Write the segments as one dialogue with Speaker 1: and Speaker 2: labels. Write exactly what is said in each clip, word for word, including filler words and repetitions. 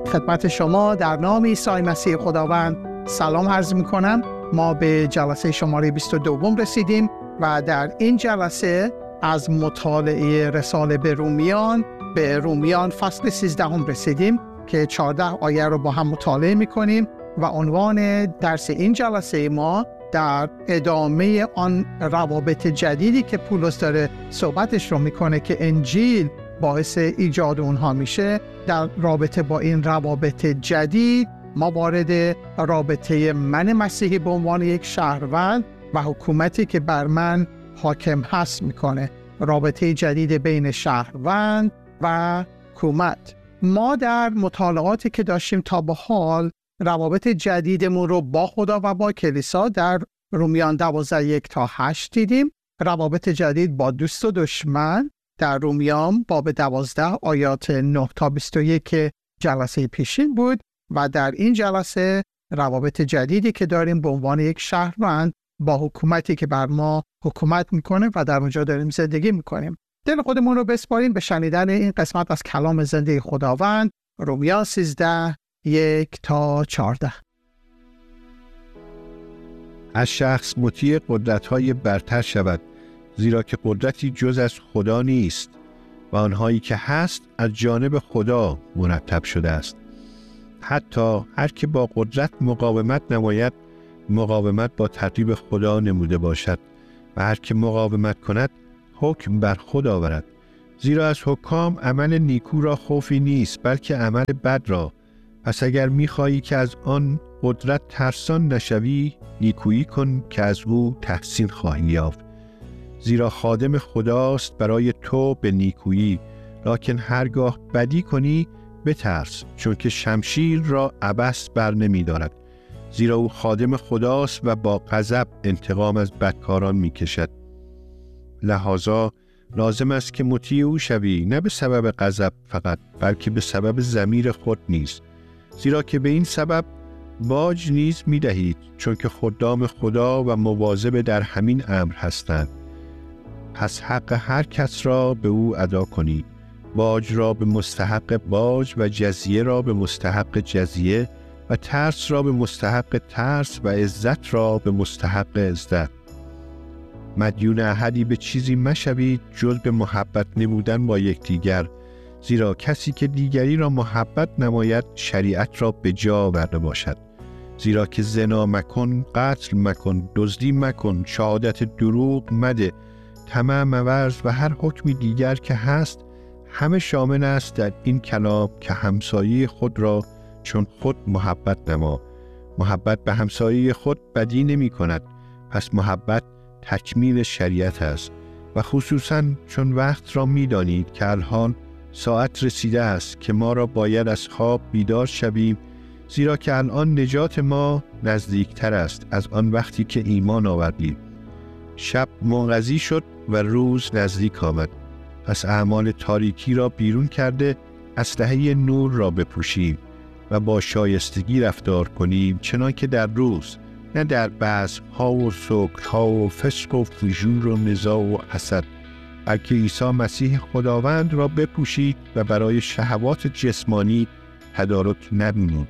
Speaker 1: خدمت شما در نام عیسی مسیح خداوند سلام عرض می‌کنم. ما به جلسه شماره بیست و دو رسیدیم و در این جلسه از مطالعه رساله به رومیان به رومیان فصل سیزده هم رسیدیم که چهارده آیه رو با هم مطالعه می‌کنیم و عنوان درس این جلسه ما در ادامه آن روابط جدیدی که پولس داره صحبتش رو میکنه که انجیل باعث ایجاد اونها میشه، در رابطه با این روابط جدید ما وارد رابطه من مسیحی به عنوان یک شهروند و حکومتی که بر من حاکم هست میکنه. رابطه جدید بین شهروند و حکومت. ما در مطالعاتی که داشتیم تا به حال روابط جدیدمون رو با خدا و با کلیسا در رومیان دوازده یک تا هشت دیدیم. روابط جدید با دوست و دشمن در رومیان باب دوازده آیات نه تا بیست و یک جلسه پیشین بود و در این جلسه روابط جدیدی که داریم به عنوان یک شهروند با حکومتی که بر ما حکومت میکنه و در اونجا داریم زندگی میکنیم. دل خودمون رو بسپاریم به شنیدن این قسمت از کلام زنده خداوند. رومیان سیزده یک تا چهارده.
Speaker 2: از شخص مطیع قدرت‌های برتر شود، زیرا که قدرتی جز از خدا نیست و آنهایی که هست از جانب خدا مرتب شده است. حتی هر که با قدرت مقاومت نماید، مقاومت با ترتیب خدا نموده باشد و هر که مقاومت کند حکم بر خود آورد. زیرا از حکام عمل نیکو را خوفی نیست، بلکه عمل بد را. پس اگر می‌خواهی که از آن قدرت ترسان نشوی، نیکویی کن که از او تحسین خواهی یافت. زیرا خادم خداست برای تو به نیکویی، لکن هرگاه بدی کنی بترس، چون که شمشیر را عبث بر نمی دارد. زیرا او خادم خداست و با غضب انتقام از بدکاران می کشد. لذا لازم است که مطیع او شوی، نه به سبب غضب فقط، بلکه به سبب ضمیر خود نیز. زیرا که به این سبب باج نیز می دهید، چون که خدام خدا و مواظب در همین امر هستند. پس حق هر کس را به او ادا کنید، باج را به مستحق باج و جزیه را به مستحق جزیه و ترس را به مستحق ترس و عزت را به مستحق عزت. مدیون احدی به چیزی مشوید جز به محبت نمودن با یکدیگر، زیرا کسی که دیگری را محبت نماید شریعت را به جا آورده باشد. زیرا که زنا مکن، قتل مکن، دزدی مکن، شهادت دروغ مده، طمع مورز و هر حکمی دیگر که هست همه شامل است در این کلام که همسایه خود را چون خود محبت نما. محبت به همسایه خود بدی نمی کند، پس محبت تکمیل شریعت است. و خصوصاً چون وقت را می دانید که الان ساعت رسیده است که ما را باید از خواب بیدار شویم، زیرا که الان نجات ما نزدیکتر است از آن وقتی که ایمان آوردیم. شب منقضی شد و روز نزدیک آمد. پس اعمال تاریکی را بیرون کرده اسلحه نور را بپوشیم و با شایستگی رفتار کنیم، چنان که در روز، نه در بزم‌ها و سکرها و فسق و فجور و نزاع و حسد، بلکه عیسی مسیح خداوند را بپوشید و برای شهوات جسمانی تدارک نبینید.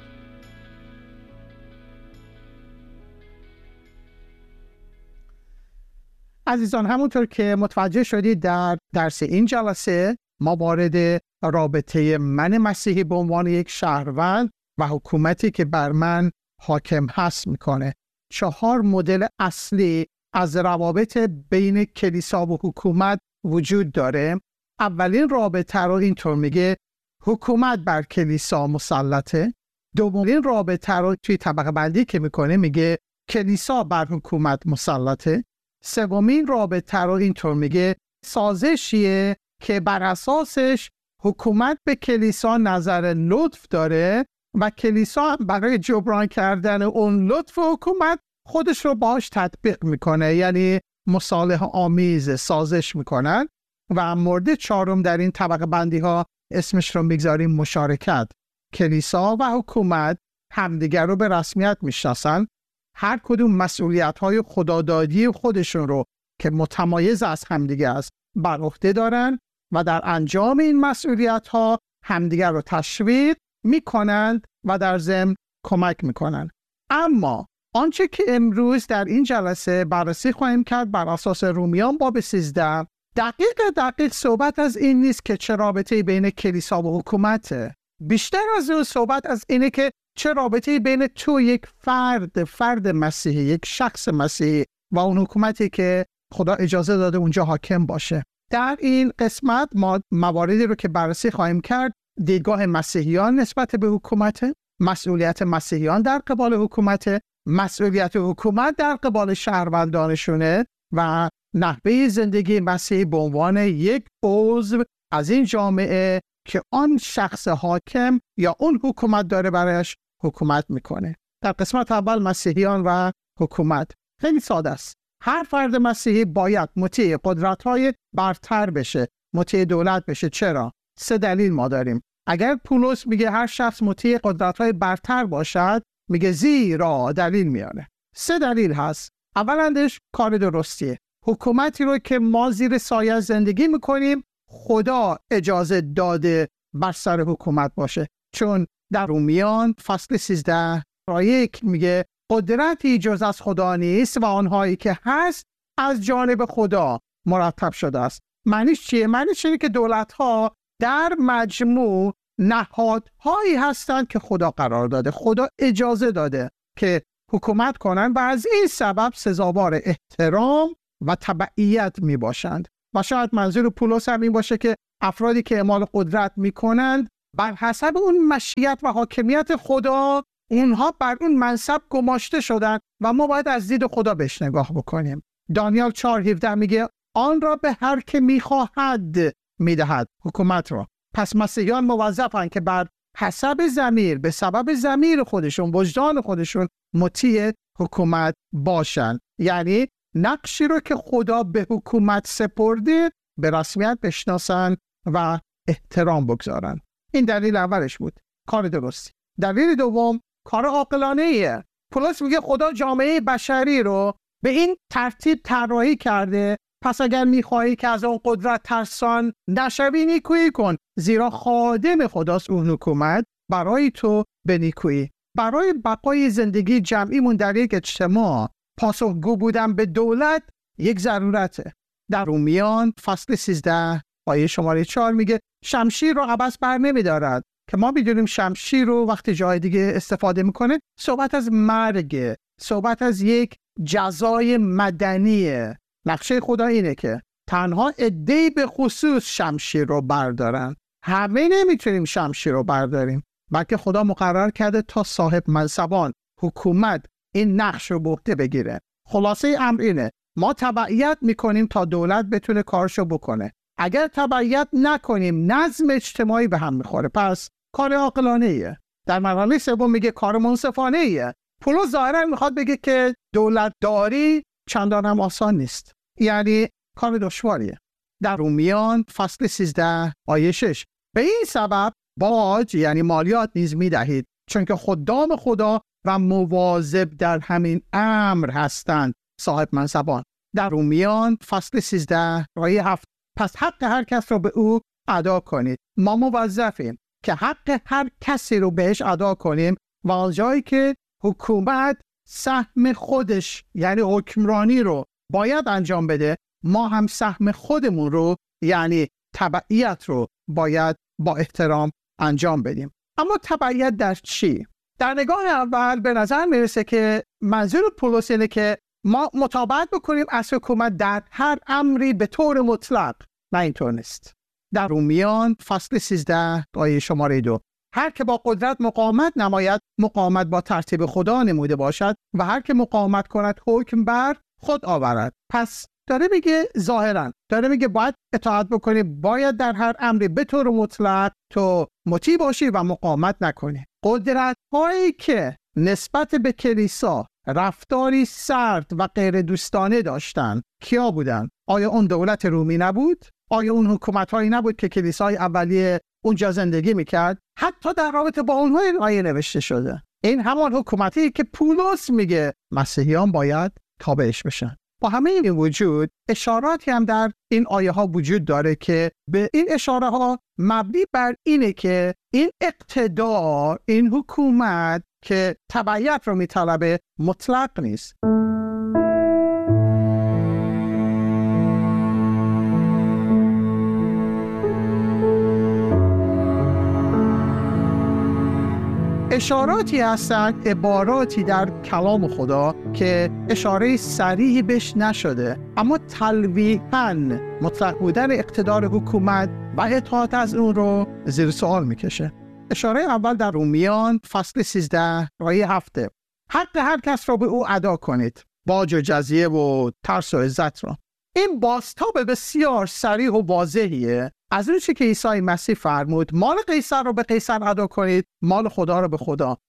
Speaker 1: عزیزان، همونطور که متوجه شدید در درس این جلسه ما وارد رابطه من مسیحی به عنوان یک شهروند و حکومتی که بر من حاکم هست میکنه. چهار مدل اصلی از روابط بین کلیسا و حکومت وجود داره. اولین رابطه رو اینطور میگه حکومت بر کلیسا مسلطه. دومین رابطه رو توی طبقه بندی که میکنه میگه کلیسا بر حکومت مسلطه. سومین رابطه رو اینطور میگه سازشیه که بر اساسش حکومت به کلیسا نظر لطف داره و کلیسا برای جبران کردن اون لطف حکومت خودش رو باش تطبیق میکنه، یعنی مصالحه آمیز سازش میکنن. و مورد چهارم در این طبقه بندی ها اسمش رو میگذاریم مشارکت. کلیسا و حکومت همدیگر رو به رسمیت میشناسن، هر کدوم مسئولیت های خدادادی خودشون رو که متمایز از همدیگه است بر عهده دارن و در انجام این مسئولیت ها همدیگر رو تشویق میکنند و در ضمن کمک میکنند. اما آنچه که امروز در این جلسه بررسی خواهیم کرد بر اساس رومیان باب سیزده، دقیق دقیق صحبت از این نیست که چه رابطه‌ای بین کلیسا و حکومته. بیشتر از اون صحبت از اینه که چه رابطه‌ای بین تو یک فرد فرد مسیحی، یک شخص مسیحی و اون حکومتی که خدا اجازه داده اونجا حاکم باشه. در این قسمت ما مواردی رو که بررسی خواهیم کرد، دیدگاه مسیحیان نسبت به حکومت، مسئولیت مسیحیان در قبال حکومت، مسئولیت حکومت در قبال شهروندانشونه و نحوه زندگی مسیحی به عنوان یک عضو از این جامعه که آن شخص حاکم یا اون حکومت داره برایش حکومت میکنه. در قسمت اول مسیحیان و حکومت خیلی ساده است. هر فرد مسیحی باید مطیع قدرت‌های برتر بشه، مطیع دولت بشه. چرا؟ سه دلیل ما داریم. اگر پولس میگه هر شخص مطیع قدرت‌های برتر باشد، میگه زیرا دلیل میاره. سه دلیل هست. اولندش کار درستیه. حکومتی رو که ما زیر سایه زندگی میکنیم، خدا اجازه داده بر سر حکومت باشه. چون در رومیان فصل سیزده آیه یک میگه قدرتی جز از خدا نیست و آنهایی که هست از جانب خدا مرتب شده است. معنیش چیه؟ معنیش چیه که دولت‌ها در مجموع نهادهایی هستند که خدا قرار داده، خدا اجازه داده که حکومت کنند و از این سبب سزاوار احترام و تبعیت می باشند. و شاید منظور پولس هم این باشه که افرادی که اعمال قدرت می کنند بر حسب اون مشیت و حاکمیت خدا، اونها بر اون منصب گماشته شدن و ما باید از دید خدا بهش نگاه بکنیم. دانیال چهار هفده میگه آن را به هر که میخواهد میدهد، حکومت را. پس مسیحیان موظفن که بر حسب ضمیر، به سبب ضمیر خودشون، وجدان خودشون مطیع حکومت باشن. یعنی نقشی رو که خدا به حکومت سپرده به رسمیت بشناسن و احترام بگذارن. این دلیل اولش بود، کار درستی. دلیل دوم کار عاقلانه ایه. پولس میگه خدا جامعه بشری رو به این ترتیب طراحی کرده، پس اگر میخواهی که از اون قدرت ترسان نشوی نیکویی کن، زیرا خادم خداست اون حکومت برای تو به نیکویی. برای بقای زندگی جمعیمون در یک اجتماع پاسخگو بودن به دولت یک ضرورته. در رومیان فصل سیزده آیه شماره چهار میگه شمشیر رو عبث بر نمیدارد، که ما میدونیم شمشیر رو وقتی جای دیگه استفاده میکنه صحبت از مرگ، صحبت از یک جزای مدنیه. نقشه خدا اینه که تنها عده‌ای به خصوص شمشیر رو بردارن، همه نمیتونیم شمشیر رو برداریم، بلکه خدا مقرر کرده تا صاحب منصبان، حکومت این نقش رو به عهده بگیره. خلاصه امر اینه، ما تبعیت میکنیم تا دولت بتونه کارشو بکنه. اگر تبعیت نکنیم نظم اجتماعی به هم میخوره. پس کار عاقلانه ایه. در مرحله سوم میگه کار منصفانه ایه. پولس ظاهرا میخواد بگه که دولت داری چندان هم آسان نیست، یعنی کار دشواریه. در رومیان فصل سیزده آیه شش به این سبب باج یعنی مالیات نیز میدهید، چون که خدام خدا و مواظب در همین امر هستند صاحب منصبان. در رومیان فصل سیزده آیه هفت پس حق هر کس رو به او ادا کنید. ما موظفیم که حق هر کسی رو بهش ادا کنیم و از جایی که حکومت سهم خودش یعنی حکمرانی رو باید انجام بده، ما هم سهم خودمون رو یعنی تبعیت رو باید با احترام انجام بدیم. اما تبعیت در چی؟ در نگاه اول به نظر میرسه که منظور پولس اینه که ما مطابقت بکنیم از حکومت در هر امری به طور مطلق. نه، اینطور نیست. در رومیان فصل سیزده آیه شماره دو هر که با قدرت مقاومت نماید مقاومت با ترتیب خدا نموده باشد و هر که مقاومت کند حکم بر خود آورد. پس داره میگه ظاهرا داره میگه باید اطاعت بکنی، باید در هر امری به طور مطلق تو مطیع باشی و مقاومت نکنی. قدرت هایی که نسبت به کلیسا رفتاری سرد و غیر دوستانه داشتن کیا بودن؟ آیا اون دولت رومی نبود؟ آیا اون حکومت هایی نبود که کلیسای اولیه اونجا زندگی میکرد؟ حتی در رابطه با اونها این آیه نوشته شده. این همان حکومتی که پولس میگه مسیحیان باید تابعش بشن. با همه این وجود اشاراتی هم در این آیه ها وجود داره که به این اشاره ها مبنی بر اینه که این اقتدار، این حکومت که تبعیت رو میطلبه مطلق نیست. اشاراتی هستند، عباراتی در کلام خدا که اشاره صریحی بهش نشده، اما تلویحاً مطلق بودن اقتدار حکومت و اطاعت از اون رو زیر سوال میکشه. اشاره اول در رومیان فصل سیزده آیه هفت: حق هر کس را به او ادا کنید، باج و جزیه و ترس و عزت را. این بازتاب بسیار صریح و واضحیه از اون چیزی که عیسی مسیح فرمود: مال قیصر رو به قیصر ادا کنید، مال خدا رو به خدا.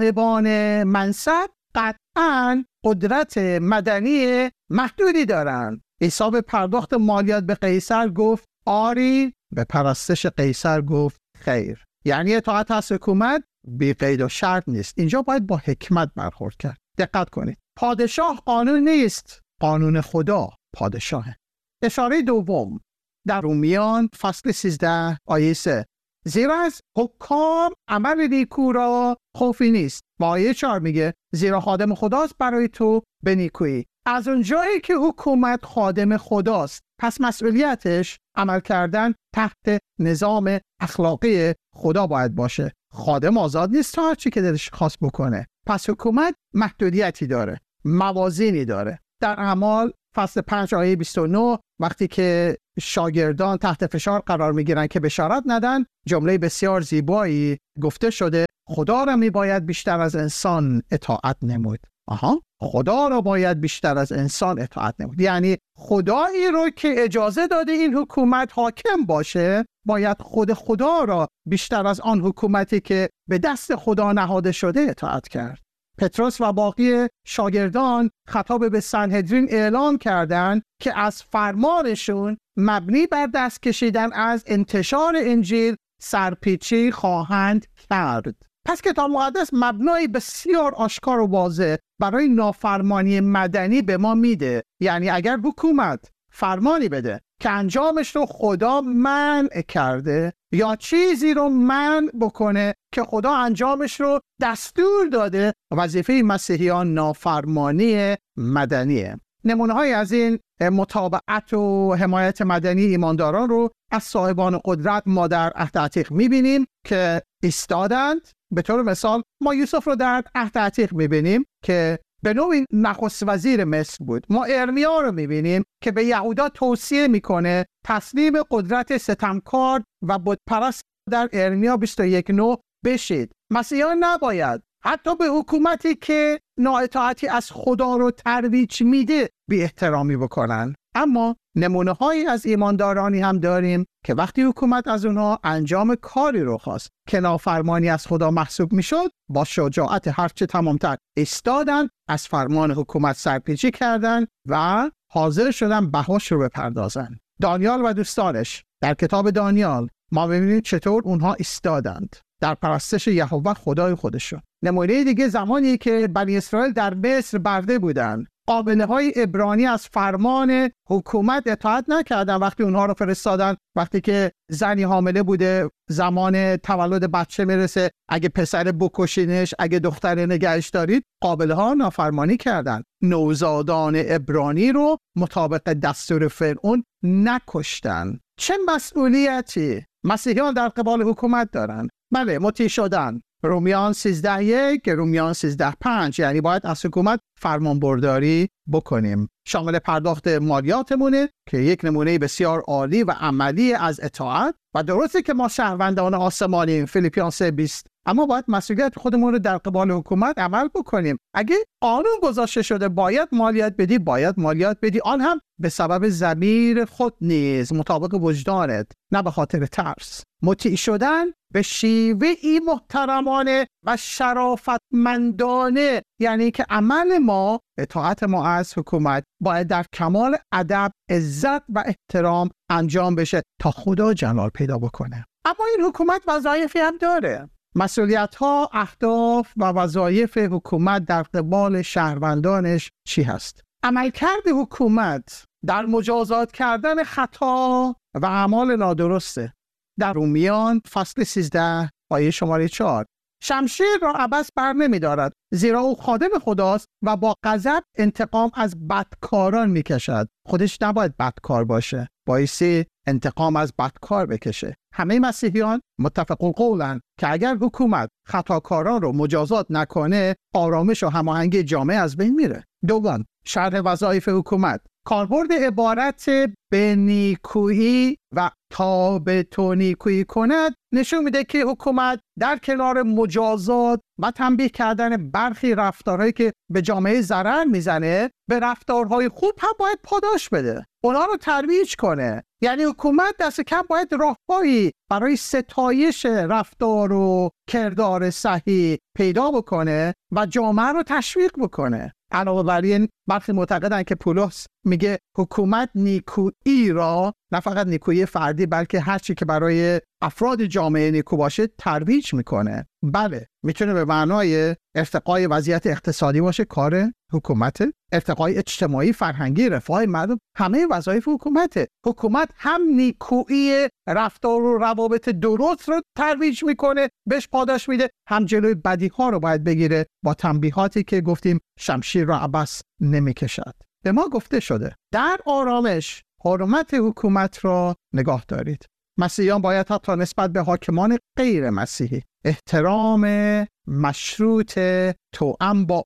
Speaker 1: صاحبان منصب قطعاً قدرت مدنی محدودی دارن. عیسی به پرداخت مالیات به قیصر گفت آری، به پرستش قیصر گفت خیر. یعنی اطاعت از حکومت بی قید و شرط نیست. اینجا باید با حکمت برخورد کرد. دقت کنید، پادشاه قانون نیست، قانون خدا پادشاهه. اشاره دوم در رومیان فصل سیزده آیه سه: زیرا از حکام عمل نیکو را خوفی نیست. با آیه چهار میگه زیرا خادم خداست برای تو به نیکویی. از اونجایی که حکومت خادم خداست، پس مسئولیتش عمل کردن تحت نظام اخلاقی خدا باید باشه. خادم آزاد نیست تا هر چی که دلش خواست بکنه. پس حکومت محدودیتی داره، موازینی داره. در اعمال فصل پنج آیه بیست و نه وقتی که شاگردان تحت فشار قرار میگیرن که بشارت ندن، جمله بسیار زیبایی گفته شده: خدا را میباید بیشتر از انسان اطاعت نمود. آها، خدا را باید بیشتر از انسان اطاعت نمود. یعنی خدایی رو که اجازه داده این حکومت حاکم باشه، باید خود خدا را بیشتر از آن حکومتی که به دست خدا نهاده شده اطاعت کرد. پتروس و باقی شاگردان خطاب به سنهدرین اعلام کردند که از فرمانشون مبنی بر دست کشیدن از انتشار انجیل سرپیچی خواهند کرد. پس کتاب مقدس مبنای بسیار آشکار و واضح برای نافرمانی مدنی به ما میده. یعنی اگر حکومت فرمانی بده که انجامش رو خدا منع کرده یا چیزی رو منع بکنه که خدا انجامش رو دستور داده، وظیفه مسیحیان نافرمانی مدنیه. نمونه های از این متابعت و حمایت مدنی ایمانداران رو از صاحبان قدرت ما در عهد عتیق میبینیم که ایستادند. به طور مثال ما یوسف رو در عهد عتیق میبینیم که به نوعی نخست وزیر مصر بود. ما ارمیا رو میبینیم که به یهودا توصیه میکنه تسلیم قدرت ستمکار و بتپرست در ارمیا بیست و یک نه بشید. مسیحیان نباید حتی به حکومتی که نااطاعتی از خدا رو ترویج میده بی احترامی بکنن. اما نمونه هایی از ایماندارانی هم داریم که وقتی حکومت از اونها انجام کاری رو خواست که نافرمانی از خدا محسوب میشد، با شجاعت هرچه تمامتر ایستادن، از فرمان حکومت سرپیچی کردن و حاضر شدن بهاش رو بپردازن. دانیال و دوستانش در کتاب دانیال ما ببینیم چطور اونها ایستادند در پرستش یهوه خدای خودشون. نمونه دیگه زمانی که بنی اسرائیل در مصر برده بودن، قابله های عبرانی از فرمان حکومت اطاعت نکردن. وقتی اونها رو فرستادن، وقتی که زنی حامله بوده زمان تولد بچه میرسه، اگه پسر بکشینش، اگه دختر نگهش دارید، قابله ها نافرمانی کردن. نوزادان عبرانی رو مطابق دستور فرعون نکشتن. چه مسئولیتی مسیحیان در قبال حکومت دارن؟ بله، مطیع شدن. رومیان سیزده یک، رومیان سیزده پنج، یعنی باید از حکومت فرمان برداری بکنیم. شامل پرداخت مالیاتمونه که یک نمونه بسیار عالی و عملی از اطاعت. و درسته که ما شهروندان آسمانیم، فیلیپیان سه بیست، اما باید مسئولیت خودمون رو در قبال حکومت عمل بکنیم. اگه قانون گذاشته شده باید مالیات بدی، باید مالیات بدی، آن هم به سبب ضمیر خود نیز، مطابق وجدانت، نه به خاطر ترس. مطیع شدن به شیوهی محترمانه و شرافتمندانه، یعنی که عمل ما، اطاعت ما از حکومت باید در کمال ادب، عزت و احترام انجام بشه تا خدا جلال پیدا بکنه. اما این حکومت وظایفی هم داره. مسئولیت‌ها، اهداف و وظایف حکومت در قبال شهروندانش چی هست؟ عملکرد حکومت در مجازات کردن خطا و اعمال نادرسته. در رومیان فصل سیزده آیه شماره چهار، شمشیر را عبث بر نمی دارد، زیرا او خادم خداست و با غضب انتقام از بدکاران می کشد. خودش نباید بدکار باشه، بایستی انتقام از بدکار بکشه. همه مسیحیان متفق القولن که اگر حکومت خطاکاران رو مجازات نکنه، آرامش و هماهنگی جامعه از بین میره. دوم، شرح وظایف حکومت. کاربرد عبارت به نیکویی و تا به تو نیکویی کند نشون میده که حکومت در کنار مجازات و تنبیه کردن برخی رفتارهایی که به جامعه ضرر میزنه، به رفتارهای خوب هم باید پاداش بده، اونا رو ترویج کنه. یعنی حکومت دست کم باید راههایی برای ستایش رفتار و کردار صحیح پیدا بکنه و جامعه رو تشویق بکنه. علاوه بر این، برخی معتقدن که پولس میگه حکومت نیکویی را، نه فقط نیکویی فردی بلکه هر چی که برای افراد جامعه نیکو باشه ترویج میکنه. بله، میتونه به معنای ارتقای وضعیت اقتصادی باشه، کار حکومت، ارتقای اجتماعی، فرهنگی، رفاه مردم، همه وظایف حکومته. حکومت هم نیکویی رفتار و روابط درست رو ترویج میکنه، بهش پاداش میده، هم جلوی بدی ها رو باید بگیره با تنبیهاتی که گفتیم شمشیر را عبث نمیکشد. به ما گفته شده در آرامش حرمت حکومت را نگاه دارید. مسیحیان باید حتی نسبت به حاکمان غیر مسیحی احترام مشروط توأم با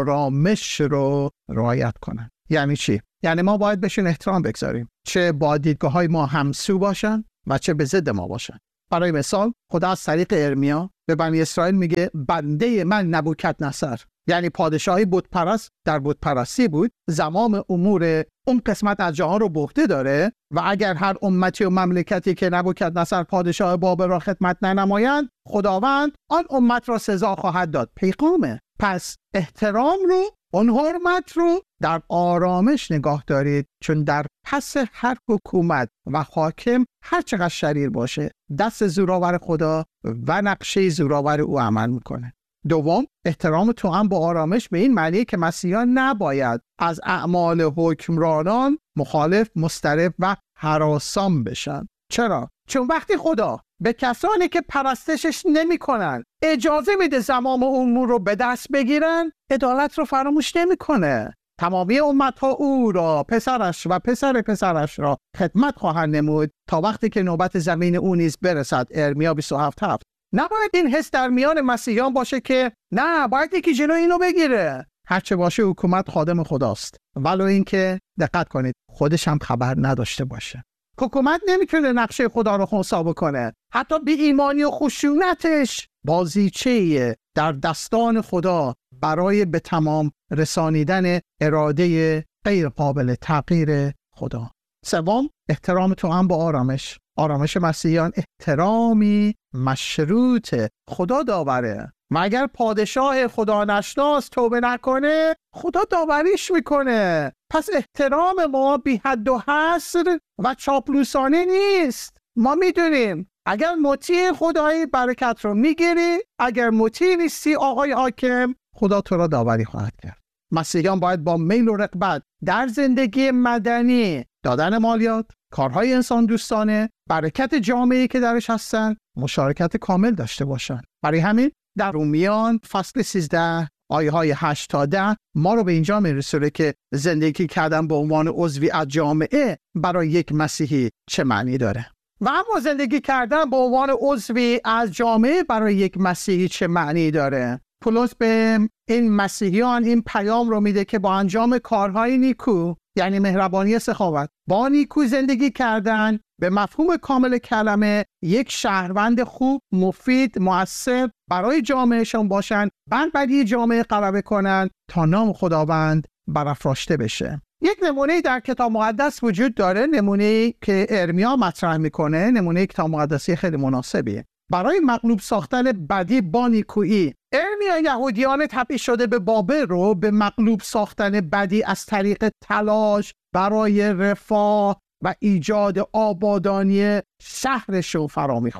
Speaker 1: آرامش رو رعایت کنند. یعنی چی؟ یعنی ما باید بهشون احترام بگذاریم، چه با دیدگاه‌های ما همسو باشن و چه به ضد ما باشن. برای مثال، خدا از طریق ارمیا به بنی اسرائیل میگه بنده من نبوکدنصر، یعنی پادشاهی بتپرست در بتپرستی بود، زمام امور اون قسمت از جهان رو به عهده داره و اگر هر امتی و مملکتی که نبوکدنصر پادشاه بابل را خدمت ننمایند، خداوند آن امت را سزا خواهد داد. پیغامه. پس احترام رو، اون حرمت رو در آرامش نگاه دارید، چون در پس هر حکومت و حاکم هر چقدر شریر باشه، دست زورآور خدا و نقشه زورآور او عمل میکنه. دوم، احترام توأم با آرامش به این معنی که مسیحیان نباید از اعمال حکمرانان مخالف، مضطرب و هراسان بشن. چرا؟ چون وقتی خدا به کسانی که پرستشش نمی کنن اجازه میده زمام امور رو به دست بگیرن، عدالت رو فراموش نمی کنه. تمامی امتها او را، پسرش و پسر پسرش را خدمت خواهند نمود تا وقتی که نوبت زمین او نیز برسد. ارمیا بیست و هفت هفت. نباید این حس در میان مسیحیان باشه که نه، باید یکی جلو اینو بگیره. هرچه باشه حکومت خادم خداست، ولو اینکه دقت کنید خودش هم خبر نداشته باشه. حکومت نمیتونه نقشه خدا رو خنثی بکنه. حتی بی ایمانی و خشونتش بازیچه‌ایه در دستان خدا برای به تمام رسانیدن اراده غیر قابل تغییر خدا. سوم، احترام توأم با آرامش. آرامش مسیحیان احترامی مشروط خدا داوره و اگر پادشاه خدا نشناس توبه نکنه، خدا داوریش میکنه. پس احترام ما بی حد و حصر و چاپلوسانه نیست. ما میدونیم اگر مطیع خدایی برکت رو میگیری، اگر مطیع نیستی آقای حاکم، خدا تو را داوری خواهد کرد. مسیحیان باید با میل و رغبت در زندگی مدنی، دادن مالیات، کارهای انسان دوستانه، برکت جامعه‌ای که درش هستن، مشارکت کامل داشته باشن. برای همین در رومیان فصل سیزده آیه های هشت تا ده ما رو به اینجا میرسونه که زندگی کردن به عنوان عضوی از جامعه برای یک مسیحی چه معنی داره و اما زندگی کردن به عنوان عضوی از جامعه برای یک مسیحی چه معنی داره. پولس به این مسیحیان این پیام رو میده که با انجام کارهای نیکو، یعنی مهربانی، سخاوت، با نیکو زندگی کردن به مفهوم کامل کلمه یک شهروند خوب، مفید، مؤثر برای جامعهشون باشن، بنابراین جامعه غلبه کنن تا نام خداوند برافراشته بشه. یک نمونه در کتاب مقدس وجود داره، نمونه که ارمیا مطرح میکنه، نمونه کتاب مقدسی خیلی مناسبیه برای مغلوب ساختن بدی با نیکویی. ارمیا یهودیان تبعید شده به بابل رو به مغلوب ساختن بدی از طریق تلاش برای رفاه و ایجاد آبادانی شهرشون فرا میخونه.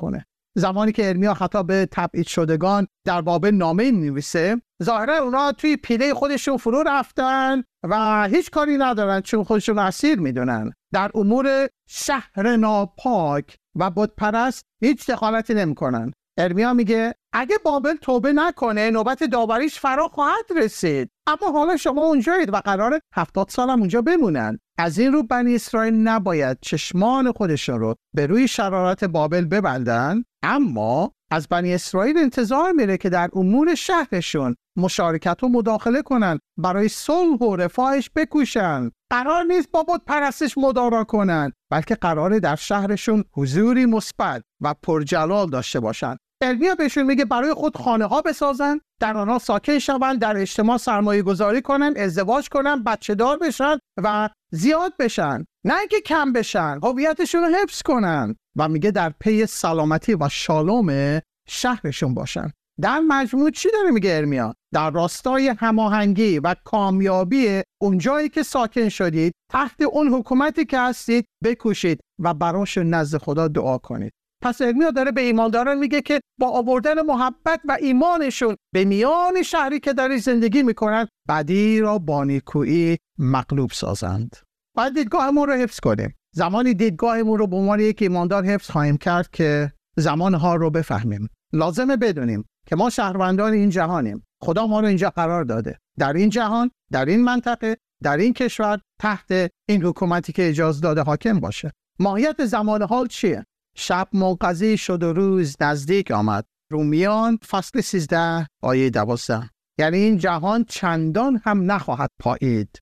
Speaker 1: زمانی که ارمیا خطاب به تبعید شدگان در بابل نامه می‌نویسه، ظاهرا اونا توی پیله خودشون فرو رفتن و هیچ کاری ندارن، چون خودشون اسیر میدونن. در امور شهر ناپاک و بت پرست هیچ دخالتی نمی‌کنن. ارمیا میگه اگه بابل توبه نکنه نوبت داوریش فرا خواهد رسید، اما حالا شما اونجایید و قراره هفتاد سال هم اونجا بمونن. از این رو بنی اسرائیل نباید چشمان خودشون رو به روی شرارت بابل ببندن، اما از بنی اسرائیل انتظار میره که در امور شهرشون مشارکت و مداخله کنن، برای صلح و رفاهش بکوشن. قرار نیست با بت پرستش مدارا کنن، بلکه قراره در شهرشون حضوری مثبت و پرجلال داشته باشن. ارمیا بهشون میگه برای خود خانه ها بسازن، در آنها ساکن شوند، در اجتماع سرمایه گذاری کنن، ازدواج کنن، بچه دار بشن و زیاد بشن، نه اینکه کم بشن، هویتشون رو حفظ کنن. و میگه در پی سلامتی و شالوم شهرشون باشن. در مجموع چی داره میگه ارمیا؟ در راستای هماهنگی و کامیابی اون جایی که ساکن شدید، تحت اون حکومتی که هستید بکوشید و براشون نزد خدا دعا کنید. پس ارمیا داره به ایمانداران میگه که با آوردن محبت و ایمانشون به میان شهری که در زندگی میکنن، بدی را با نیکویی مغلوب سازند. باید دیدگاهمون رو حفظ کنیم. زمانی دیدگاهمون رو به عنوان یک ایماندار حفظ خواهیم کرد که زمانها رو بفهمیم. لازمه بدونیم که ما شهروندان این جهانیم. خدا ما رو اینجا قرار داده، در این جهان، در این منطقه، در این کشور، تحت این حکومتی که اجازه داده حاکم باشه. ماهیت زمان حال چیه؟ شب منقضی شد و روز نزدیک آمد. رومیان فصل سیزده آیه دوازده. یعنی این جهان چندان هم نخواهد پایید.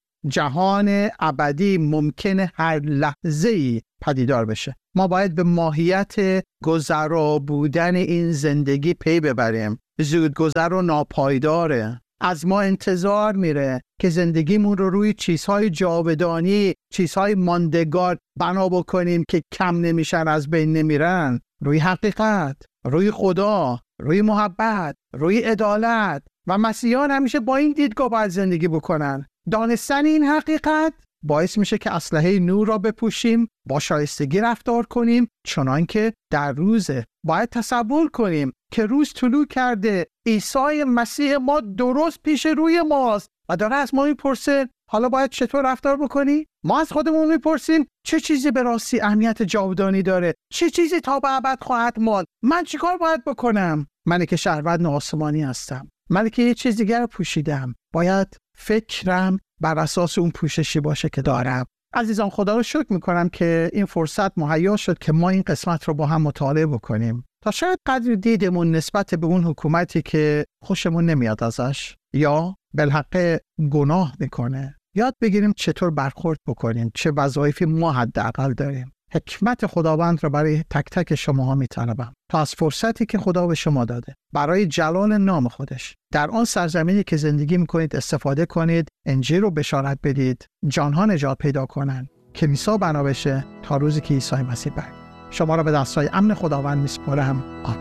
Speaker 1: جهان ابدی ممکنه هر لحظه‌ای پدیدار بشه. ما باید به ماهیت گذرا بودن این زندگی پی ببریم. زودگذر و ناپایداره. از ما انتظار میره که زندگیمون رو روی چیزهای جاودانی، چیزهای ماندگار بنا بکنیم که کم نمیشن، از بین نمیرن. روی حقیقت، روی خدا، روی محبت، روی عدالت. و مسیحیان همیشه با این دیدگاه باید زندگی بکنن. دانستن این حقیقت باعث میشه که اسلحه نور را بپوشیم، با شایستگی رفتار کنیم، چنان که در روزه. باید تصور کنیم که روز طلوع کرده، عیسی مسیح ما درست پیش روی ماست و داره از ما میپرسه حالا باید چطور رفتار بکنی؟ ما از خودمون میپرسیم چه چیزی به راستی اهمیت جاودانی داره؟ چه چیزی تا به ابد خواهد ماند؟ من چیکار باید بکنم؟ من که شهروند آسمانی هستم، من که یه چیز دیگر پوشیدم، باید فکرم بر اساس اون پوششی باشه که دارم. عزیزان، خدا رو شکر میکنم که این فرصت مهیا شد که ما این قسمت رو با هم مطالعه بکنیم تا شاید قدر دیدمون نسبت به اون حکومتی که خوشمون نمیاد ازش یا بالحق گناه میکنه یاد بگیریم چطور برخورد بکنیم، چه وظایفی ما حداقل داریم. حکمت خداوند را برای تک تک شماها میطلبم تا از فرصتی که خدا به شما داده برای جلال نام خودش در آن سرزمینی که زندگی میکنید استفاده کنید، انجیل رو بشارت بدید، جانها نجات پیدا کنن، کلیسا بنا بشه تا روزی که عیسی مسیح برگرده. شما را به دستای امن خداوند میسپارم. آمین.